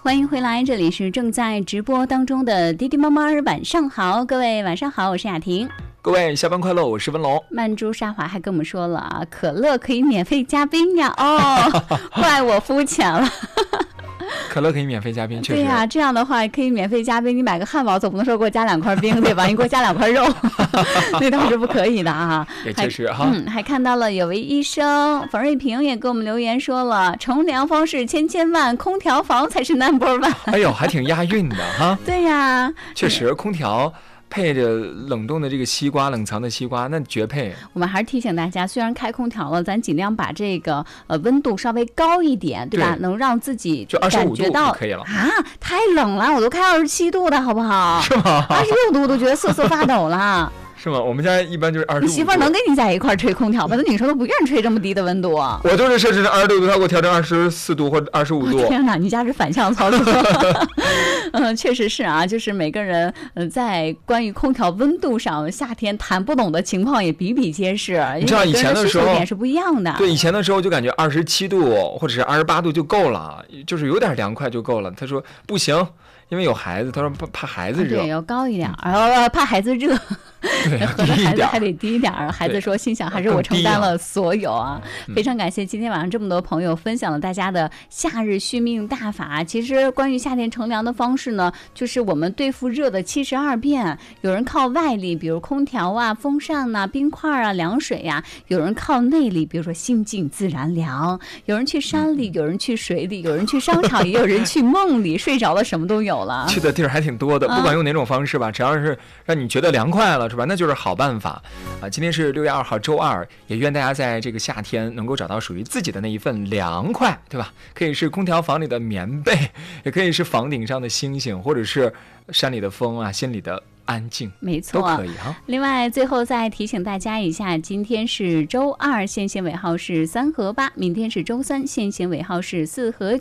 欢迎回来，这里是正在直播当中的滴滴猫猫儿，晚上好，各位晚上好，我是雅婷。 各位下班快乐，我是文龙。 曼珠沙华还跟我们说了啊，可乐可以免费加冰呀，哦，怪我肤浅了。 可乐可以免费加冰，确实。 对呀，这样的话可以免费加冰。你买个汉堡总不能说给我加2块冰，对吧？你给我加2块肉，那倒是不可以的啊。 也确实哈。 还看到了有位医生冯瑞平也给我们留言说了，乘凉方式千万，空调房才是 No.1。 哎呦，还挺押韵的哈。 对呀， 确实，空调配着冷冻的这个西瓜，冷藏的西瓜，那绝配。 我们还是提醒大家，虽然开空调了，咱尽量把这个温度稍微高一点，对吧？对，能让自己就25度就可以了啊！太冷了，我都开27度的好不好？ 是吗 ？26度我都觉得瑟瑟发抖了。 是吗？我们家一般就是25度。 你媳妇儿能跟你在一块吹空调吗？那女生都不愿意吹这么低的温度啊。 我就是设置成26度，她给我调成24度或者25度。 天哪，你家是反向操作。确实是啊，就是每个人在关于空调温度上，夏天谈不懂的情况也比比皆是。 你知道以前的时候点是不一样的。 对，以前的时候就感觉27度或者是28度就够了，就是有点凉快就够了。他说不行，因为有孩子，他说怕孩子热。 对，要高一点，怕孩子热。 对， 和着孩子还得低一点。孩子说心想还是我承担了所有啊。非常感谢今天晚上这么多朋友分享了大家的夏日续命大法。其实关于夏天乘凉的方式呢，就是我们对付热的72变。有人靠外力，比如空调啊、风扇啊、冰块啊、凉水啊；有人靠内力，比如说心静自然凉。有人去山里，有人去水里，有人去商场，也有人去梦里，睡着了什么都有了。 去的地儿还挺多的，不管用哪种方式吧，只要是让你觉得凉快了，是吧？那就是好办法啊！今天是6月2号周二，也愿大家在这个夏天能够找到属于自己的那一份凉快，对吧？可以是空调房里的棉被，也可以是房顶上的星星，或者是山里的风啊，心里的安静， 没错， 都可以哈。 另外，最后再提醒大家一下，今天是周二，限行尾号是3和8；明天是周三，限行尾号是4和